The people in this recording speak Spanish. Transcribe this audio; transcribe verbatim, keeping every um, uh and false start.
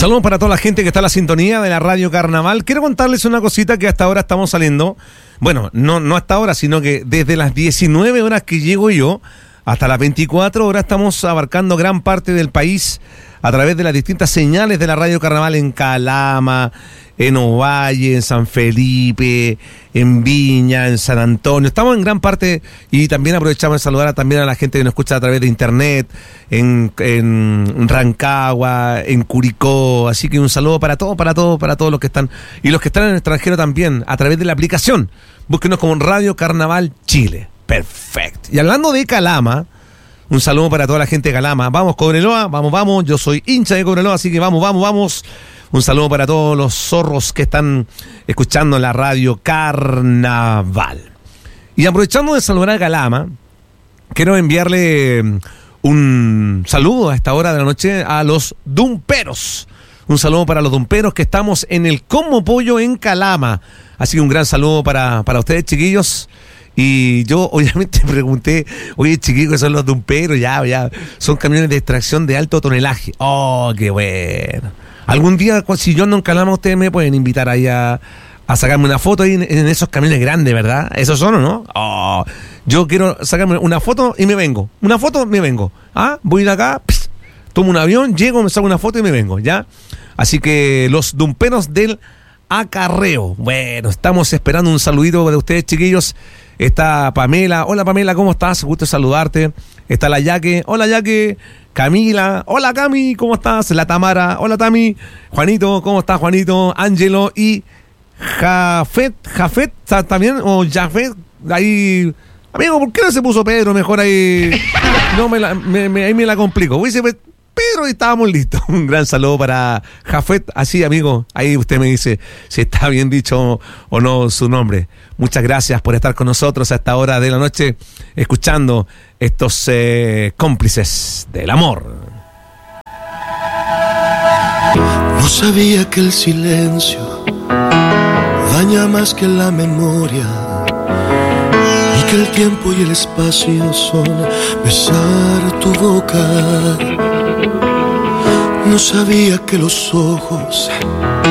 Saludos para toda la gente que está en la sintonía de la Radio Carnaval. Quiero contarles una cosita que hasta ahora estamos saliendo. Bueno, no, no hasta ahora, sino que desde las diecinueve horas que llego yo hasta las veinticuatro horas estamos abarcando gran parte del país a través de las distintas señales de la Radio Carnaval en Calama, en Ovalle, en San Felipe, en Viña, en San Antonio. Estamos en gran parte y también aprovechamos de saludar a, también a la gente que nos escucha a través de internet, en, en Rancagua, en Curicó. Así que un saludo para todos, para todos, para todos los que están y los que están en el extranjero también a través de la aplicación. Búsquenos como Radio Carnaval Chile. Perfecto. Y hablando de Calama, un saludo para toda la gente de Calama. Vamos, Cobreloa, vamos, vamos. Yo soy hincha de Cobreloa, así que vamos, vamos, vamos. Un saludo para todos los zorros que están escuchando la Radio Carnaval. Y aprovechando de saludar a Calama, quiero enviarle un saludo a esta hora de la noche a los dumperos. Un saludo para los dumperos que estamos en el Como Pollo en Calama. Así que un gran saludo para, para ustedes, chiquillos. Y yo obviamente pregunté, oye, chiquillos, ¿qué son los dumperos? Ya, ya, son camiones de extracción de alto tonelaje. Oh, qué bueno. Algún día, si yo no en Calama, ustedes me pueden invitar ahí a, a sacarme una foto ahí en, en esos camiones grandes, ¿verdad? ¿Esos son o no? Oh, yo quiero sacarme una foto y me vengo. Una foto, me vengo. Ah, voy de acá, pss, tomo un avión, llego, me saco una foto y me vengo, ¿ya? Así que los dumperos del acarreo. Bueno, estamos esperando un saludito de ustedes, chiquillos. Está Pamela. Hola, Pamela, ¿cómo estás? Gusto saludarte. Está la Yaque. Hola, Yaque. Camila. Hola, Cami, ¿cómo estás? La Tamara. Hola, Tami. Juanito, ¿cómo estás, Juanito? Ángelo y Jafet. Jafet, ¿también? O Jafet. Ahí. Amigo, ¿por qué no se puso Pedro? Mejor ahí. No, me la, me, me, ahí me la complico. Dice Pedro y estábamos listos. Un gran saludo para Jafet. Así, amigo, ahí usted me dice si está bien dicho o no su nombre. Muchas gracias por estar con nosotros a esta hora de la noche, escuchando estos eh, cómplices del amor. No sabía que el silencio daña más que la memoria, y que el tiempo y el espacio son besar tu boca. No sabía que los ojos